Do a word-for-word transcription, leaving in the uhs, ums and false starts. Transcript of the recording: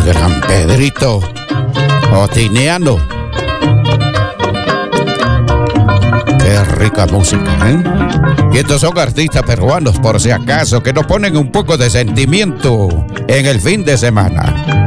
gran Pedrito Otiniano. Qué rica música, ¿eh? Y estos son artistas peruanos, por si acaso, que nos ponen un poco de sentimiento en el fin de semana.